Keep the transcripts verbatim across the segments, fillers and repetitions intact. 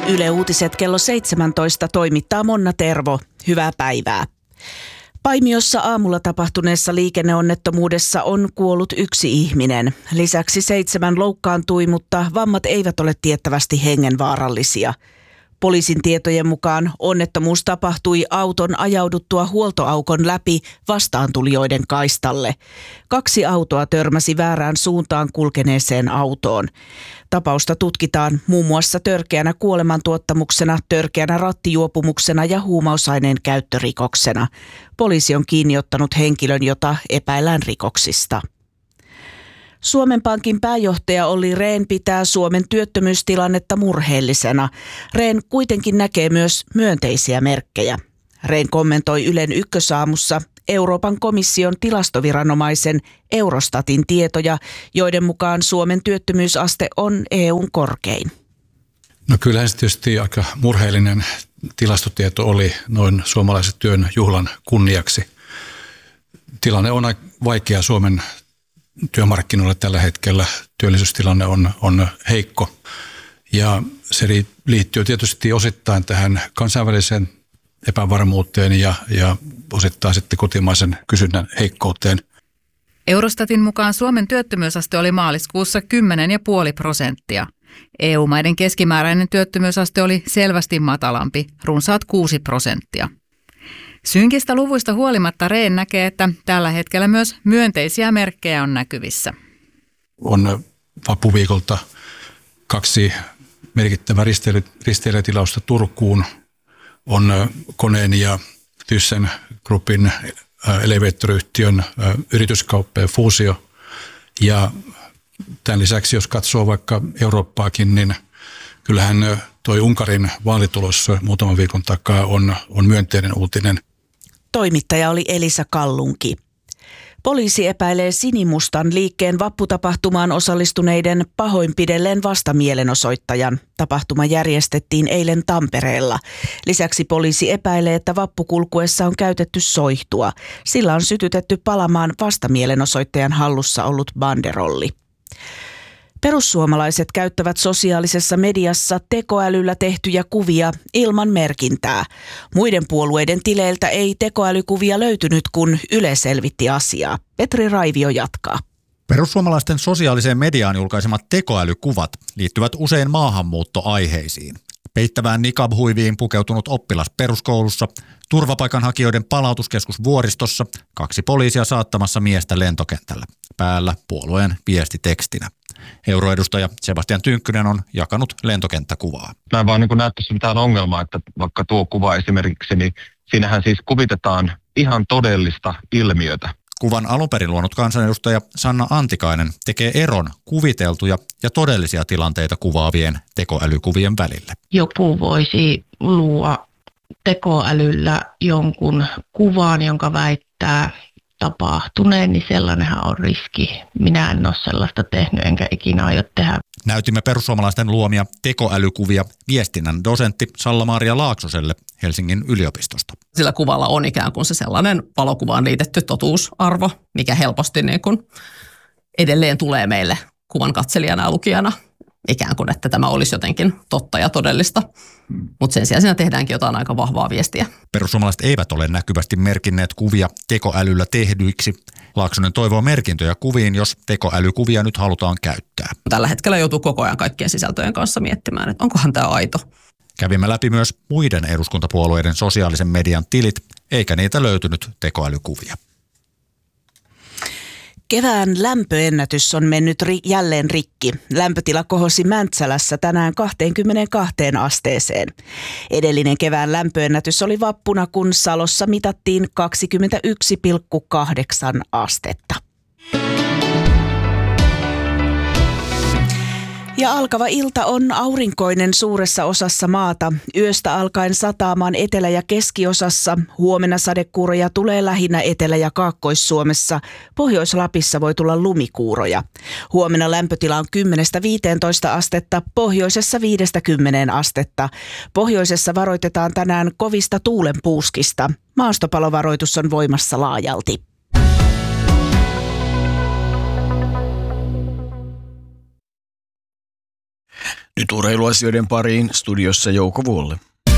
Yle Uutiset kello seitsemäntoista toimittaa Monna Tervo. Hyvää päivää. Paimiossa aamulla tapahtuneessa liikenneonnettomuudessa on kuollut yksi ihminen. Lisäksi seitsemän loukkaantui, mutta vammat eivät ole tiettävästi hengenvaarallisia. Poliisin tietojen mukaan onnettomuus tapahtui auton ajauduttua huoltoaukon läpi vastaantulijoiden kaistalle. Kaksi autoa törmäsi väärään suuntaan kulkeneeseen autoon. Tapausta tutkitaan muun muassa törkeänä kuolemantuottamuksena, törkeänä rattijuopumuksena ja huumausaineen käyttörikoksena. Poliisi on kiinni ottanut henkilön, jota epäillään rikoksista. Suomen Pankin pääjohtaja Olli Rehn pitää Suomen työttömyystilannetta murheellisena. Rehn kuitenkin näkee myös myönteisiä merkkejä. Rehn kommentoi Ylen Ykkösaamussa Euroopan komission tilastoviranomaisen Eurostatin tietoja, joiden mukaan Suomen työttömyysaste on E U:n korkein. No kyllähän se tietysti aika murheellinen tilastotieto oli noin suomalaisen työn juhlan kunniaksi. Tilanne on aika vaikea Suomen työmarkkinoilla tällä hetkellä. Työllisyystilanne on, on heikko ja se liittyy tietysti osittain tähän kansainväliseen epävarmuuteen ja, ja osittain sitten kotimaisen kysynnän heikkouteen. Eurostatin mukaan Suomen työttömyysaste oli maaliskuussa kymmenen pilkku viisi prosenttia. E U-maiden keskimääräinen työttömyysaste oli selvästi matalampi, runsaat kuusi prosenttia. Synkistä luvuista huolimatta Rehn näkee, että tällä hetkellä myös myönteisiä merkkejä on näkyvissä. On vappuviikolta kaksi merkittävää risteily, risteilijätilausta Turkuun. On Koneen ja Thyssen Groupin elevaattoriyhtiön yrityskauppa ja fuusio. Ja tämän lisäksi, jos katsoo vaikka Eurooppaakin, niin kyllähän toi Unkarin vaalitulos muutaman viikon takaa on, on myönteinen uutinen. Toimittaja oli Elisa Kallunki. Poliisi epäilee Sinimustan liikkeen vapputapahtumaan osallistuneiden pahoinpidelleen vastamielenosoittajan. Tapahtuma järjestettiin eilen Tampereella. Lisäksi poliisi epäilee, että vappukulkuessa on käytetty soihtua. Sillä on sytytetty palamaan vastamielenosoittajan hallussa ollut banderolli. Perussuomalaiset käyttävät sosiaalisessa mediassa tekoälyllä tehtyjä kuvia ilman merkintää. Muiden puolueiden tileiltä ei tekoälykuvia löytynyt, kun Yle selvitti asiaa. Petri Raivio jatkaa. Perussuomalaisten sosiaaliseen mediaan julkaisemat tekoälykuvat liittyvät usein maahanmuuttoaiheisiin. Peittävään niqab-huiviin pukeutunut oppilas peruskoulussa, turvapaikanhakijoiden palautuskeskus Vuoristossa, kaksi poliisia saattamassa miestä lentokentällä. Päällä puolueen viestitekstinä. Euroedustaja Sebastian Tynkkynen on jakanut lentokenttäkuvaa. Mä en vaan niin näe tässä mitään ongelmaa, että vaikka tuo kuva esimerkiksi, niin siinähän siis kuvitetaan ihan todellista ilmiötä. Kuvan alunperin luonut kansanedustaja Sanna Antikainen tekee eron kuviteltuja ja todellisia tilanteita kuvaavien tekoälykuvien välille. Joku voisi luoda tekoälyllä jonkun kuvan, jonka väittää tapahtuneen, niin sellainenhan on riski. Minä en ole sellaista tehnyt, enkä ikinä aio tehdä. Näytimme perussuomalaisten luomia tekoälykuvia viestinnän dosentti Salla-Maria Laaksoselle Helsingin yliopistosta. Sillä kuvalla on ikään kuin se sellainen valokuvaan liitetty totuusarvo, mikä helposti niin kuin edelleen tulee meille kuvan katselijana ja lukijana. Ikään kuin, että tämä olisi jotenkin totta ja todellista. Mutta sen sijaan siinä tehdäänkin jotain aika vahvaa viestiä. Perussuomalaiset eivät ole näkyvästi merkinneet kuvia tekoälyllä tehdyiksi. Laaksonen toivoo merkintöjä kuviin, jos tekoälykuvia nyt halutaan käyttää. Tällä hetkellä joutuu koko ajan kaikkien sisältöjen kanssa miettimään, että onkohan tämä aito. Kävimme läpi myös muiden eduskuntapuolueiden sosiaalisen median tilit, eikä niitä löytynyt tekoälykuvia. Kevään lämpöennätys on mennyt ri- jälleen rikki. Lämpötila kohosi Mäntsälässä tänään kaksikymmentäkaksi asteeseen. Edellinen kevään lämpöennätys oli vappuna, kun Salossa mitattiin kaksikymmentäyksi pilkku kahdeksan astetta. Ja alkava ilta on aurinkoinen suuressa osassa maata. Yöstä alkaen sataamaan etelä- ja keskiosassa. Huomenna sadekuuroja tulee lähinnä Etelä- ja Kaakkois-Suomessa. Pohjois-Lapissa voi tulla lumikuuroja. Huomenna lämpötila on kymmenestä viiteentoista astetta, pohjoisessa viidestä kymmeneen astetta. Pohjoisessa varoitetaan tänään kovista tuulenpuuskista. Maastopalovaroitus on voimassa laajalti. Nyt urheiluasioiden pariin studiossa Jouko Vuolle.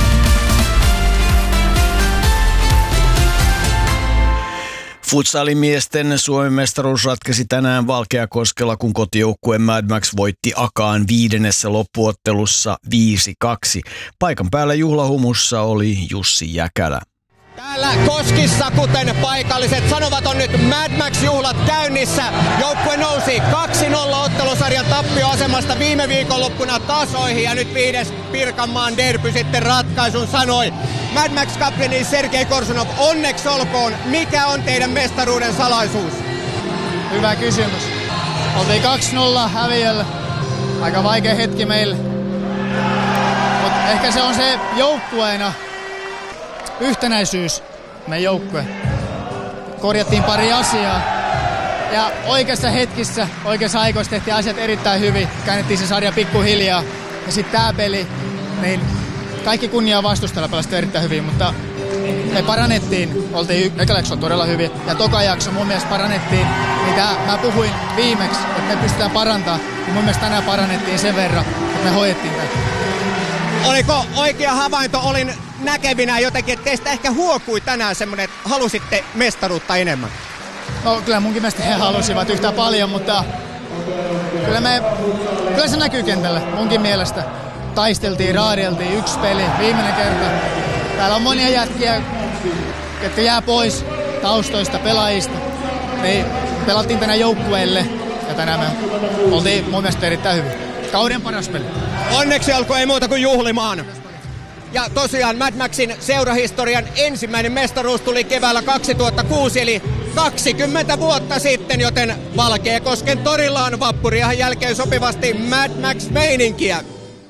Futsalimiesten Suomen mestaruus ratkesi tänään Valkeakoskella, kun kotijoukkue Mad Max voitti Akaan viidennessä loppuottelussa viisi kaksi. Paikan päällä juhlahumussa oli Jussi Jäkälä. Täällä Koskissa, kuten paikalliset sanovat, on nyt Mad Max-juhlat käynnissä. Joukkue nousi kaksi nolla ottelusarjan tappioasemasta viime viikonloppuna tasoihin ja nyt viides Pirkanmaan derby sitten ratkaisun sanoi. Mad Max-kapteeni Sergei Korsunov, onneksi olkoon. Mikä on teidän mestaruuden salaisuus? Hyvä kysymys. Oltiin kaksi nolla häviöllä. Aika vaikea hetki meille. Mutta ehkä se on se joukkueena. Yhtenäisyys, meidän joukkue. Korjattiin pari asiaa ja oikeassa hetkissä, oikeassa aikoissa tehtiin asiat erittäin hyvin. Käännettiin se sarja pikkuhiljaa ja sitten tää peli, niin kaikki kunnia vastustajalla pelasi erittäin hyvin, mutta me parannettiin, oltiin ekäläksi on todella hyvin ja toka jakso mun mielestä parannettiin, niin tää, mä puhuin viimeksi, että me pystytään parantamaan, niin mun mielestä tänään parannettiin sen verran, että me hoidettiin tätä. Oliko oikea havainto? Olin näkevinä jotenkin, että teistä ehkä huokui tänään semmoinen, että halusitte mestaruutta enemmän. No kyllä munkin mielestä he halusivat yhtä paljon, mutta kyllä, me, kyllä se näkyy kentällä munkin mielestä. Taisteltiin, raadeltiin, yksi peli, viimeinen kerta. Täällä on monia jätkiä, jotka jää pois taustoista, pelaajista. Me pelattiin tänään joukkueelle ja tänään me oltiin mun mielestä erittäin hyvin. Kauden paras peli. Onneksi alkoi ei muuta kuin juhlimaan. Ja tosiaan Mad Maxin seurahistorian ensimmäinen mestaruus tuli keväällä kaksituhattakuusi, eli kaksikymmentä vuotta sitten, joten Valkeakosken torilla on vappuriahan jälkeen sopivasti Mad Max-meininkiä.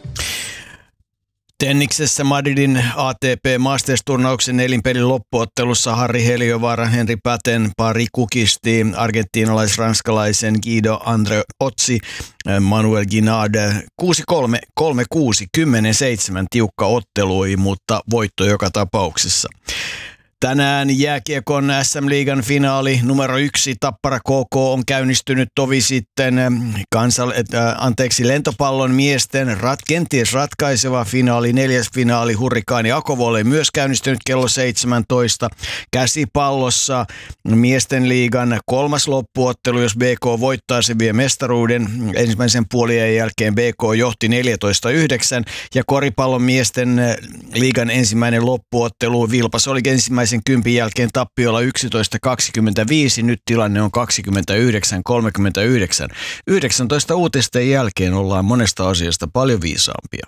Tenniksessä Madridin A T P Masters-turnauksen nelinpelin loppuottelussa Harri Heliövaara Henri Päten pari kukisti argentiinalais-ranskalaisen Guido Andre Otsi Manuel Guinard kuusi kolme, kolme kuusi, kymmenen seitsemän tiukka ottelui, mutta voitto joka tapauksessa. Tänään jääkiekon S M-liigan finaali numero yksi Tappara K K on käynnistynyt tovi sitten kansal- äh, anteeksi, lentopallon miesten rat, kenties ratkaiseva finaali, neljäs finaali Hurrikaani Akovolle myös käynnistynyt kello seitsemäntoista. Käsipallossa miesten liigan kolmas loppuottelu, jos B K voittaa, se vie mestaruuden. Ensimmäisen puolien jälkeen B K johti neljätoista yhdeksän ja koripallon miesten liigan ensimmäinen loppuottelu Vilpas oli ensimmäisen kympin jälkeen tappiolla yksitoista kaksikymmentäviisi, nyt tilanne on kaksikymmentäyhdeksän kolmekymmentäyhdeksän. yhdeksäntoista uutisten jälkeen ollaan monesta asiasta paljon viisaampia.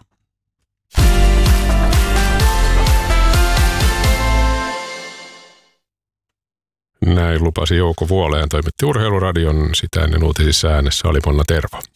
Näin lupasi Jouko Vuoleen, toimitti Urheiluradion, sitä ennen uutisissa äänessä oli Monna Tervo.